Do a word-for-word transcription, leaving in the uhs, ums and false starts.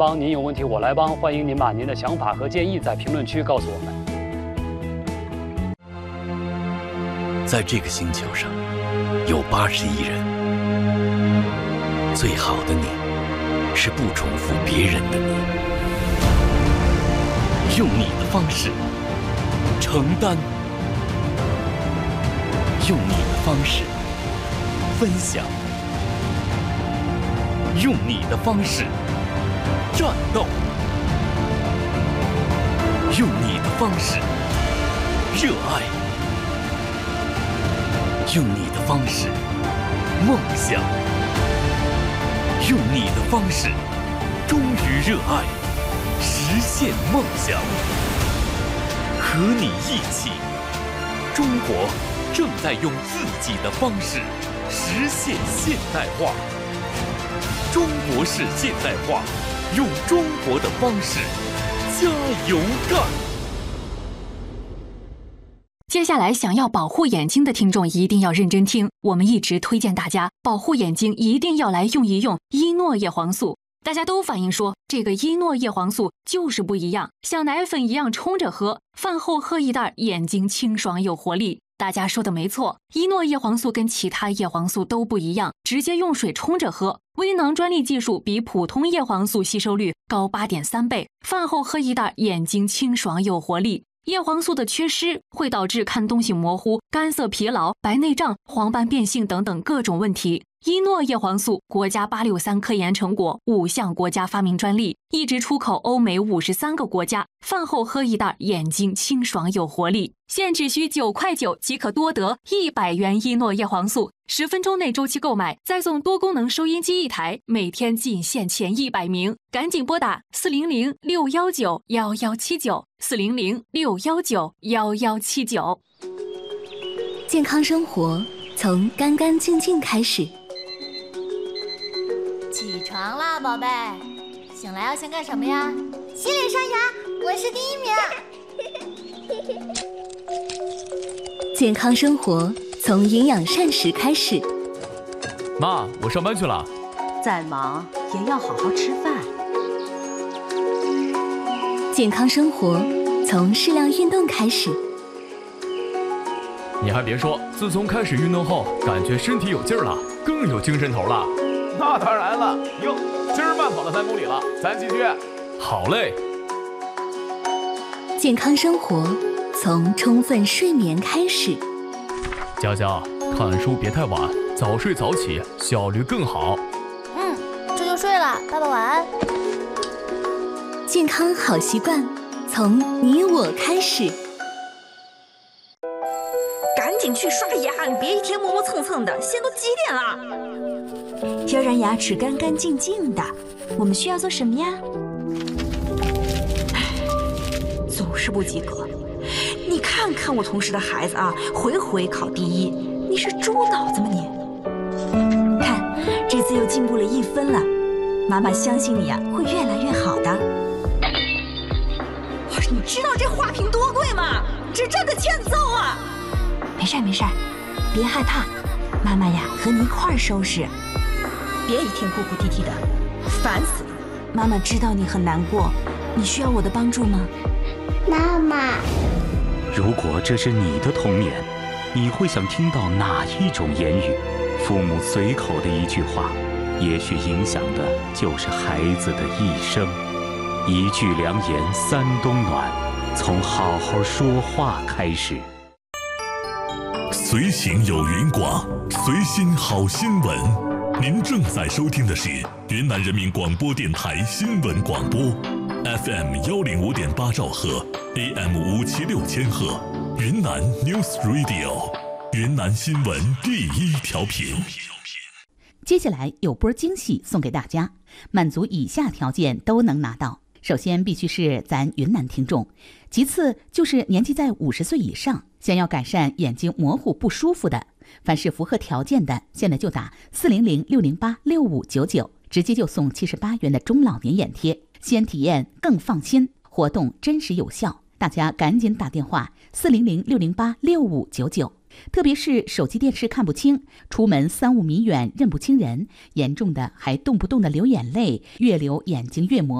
帮，您有问题我来帮。欢迎您把您的想法和建议在评论区告诉我们。 在这个星球上，有八十亿人，最好的你，是不重复别人的你，用你的方式承担，用你的方式分享，用你的方式战斗，用你的方式热爱，用你的方式梦想，用你的方式忠于热爱，实现梦想。和你一起，中国正在用自己的方式实现现代化。中国式现代化，用中国的方式加油干！ 接下来想要保护眼睛的听众一定要认真听，我们一直推荐大家保护眼睛一定要来用一用伊诺叶黄素。大家都反映说这个伊诺叶黄素就是不一样，像奶粉一样冲着喝，饭后喝一袋，眼睛清爽有活力。大家说的没错，伊诺叶黄素跟其他叶黄素都不一样，直接用水冲着喝。微囊专利技术比普通叶黄素吸收率高 八点三 倍，饭后喝一袋，眼睛清爽有活力。叶黄素的缺失会导致看东西模糊、干涩疲劳、白内障、黄斑变性等等各种问题。伊诺叶黄素国家八六三科研成果，五项国家发明专利，一直出口欧美五十三个国家。饭后喝一袋，眼睛清爽有活力。现只需九块九即可多得一百元伊诺叶黄素，十分钟内周期购买，再送多功能收音机一台，每天仅限前一百名，赶紧拨打四零零六幺九幺幺七九四零零六幺九幺幺七九。 健康生活从干干净净开始。 起床啦，宝贝！醒来要先干什么呀？ 洗脸刷牙，我是第一名。 健康生活从营养膳食开始。 妈，我上班去了。 再忙也要好好吃饭。 健康生活从适量运动开始。 你还别说，自从开始运动后，感觉身体有劲儿了，更有精神头了。 那当然了，哟，今儿慢跑了三公里了，咱继续。 好嘞。 健康生活从充分睡眠开始。 佳佳，看书别太晚，早睡早起，效率更好。 嗯，这就睡了，爸爸晚安。 健康好习惯从你我开始。 赶紧去刷牙，你别一天磨磨蹭蹭的，现在都几点了？要让牙齿干干净净的，我们需要做什么呀？总是不及格。你看看我同事的孩子啊，回回考第一，你是猪脑子吗你？看，这次又进步了一分了，妈妈相信你呀、啊，会越来越好的。你知道这花瓶多贵吗？这真的欠揍啊！没事没事，别害怕，妈妈呀和你一块儿收拾。别一天哭哭啼啼的，烦死了。妈妈知道你很难过，你需要我的帮助吗？ 妈妈， 如果这是你的童年，你会想听到哪一种言语？父母随口的一句话，也许影响的就是孩子的一生。一句良言三冬暖，从好好说话开始。 随行有云广，随心好新闻。您正在收听的是云南人民广播电台新闻广播 ，F M 幺零五点八兆赫 ，A M 五七六千赫，云南 News Radio， 云南新闻第一调频。 接下来有波惊喜送给大家，满足以下条件都能拿到。首先必须是咱云南听众，其次就是年纪在五十岁以上，想要改善眼睛模糊不舒服的，凡是符合条件的，现在就打四零零六零八六五九九，直接就送七十八元的中老年眼贴，先体验更放心，活动真实有效，大家赶紧打电话四零零六零八六五九九。特别是手机电视看不清，出门三五米远认不清人，严重的还动不动的流眼泪，越流眼睛越模